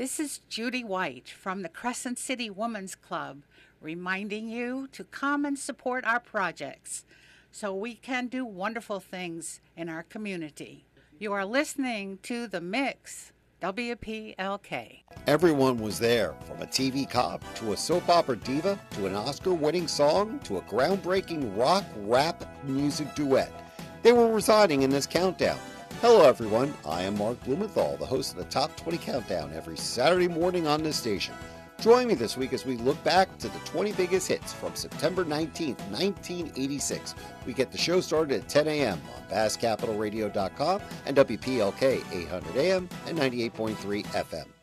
This is Judy White from the Crescent City Women's Club, reminding you to come and support our projects so we can do wonderful things in our community. You are listening to The Mix, WPLK. Everyone was there, from a TV cop to a soap opera diva to an Oscar-winning song to a groundbreaking rock-rap music duet. They were residing in this countdown. Hello everyone, I am Mark Blumenthal, the host of the Top 20 Countdown every Saturday morning on this station. Join me this week as we look back to the 20 biggest hits from September 19th, 1986. We get the show started at 10 a.m. on BassCapitalRadio.com and WPLK 800 AM and 98.3 FM.